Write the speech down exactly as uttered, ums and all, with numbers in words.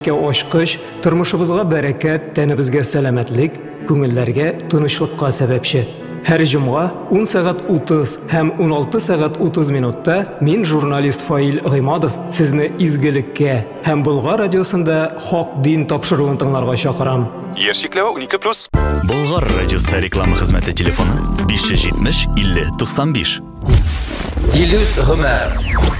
Oshqish, turmushimizga barakat, tanimizga salomatlik, ko'ngillarga tinchlikqa sababchi. Har jum'a o'n soat o'ttiz ham o'n olti soat o'ttiz minutda men jurnalist Foil G'imodov sizni izgilikka ham Bulg'or radiosida Xoq din topshiruvini tinglarga chaqiraman. Yer chekligi o'n ikki plus. Bulg'or radiosi reklama xizmati telefoni besh yuz yetmish ellik to'qson besh. Diluz G'umar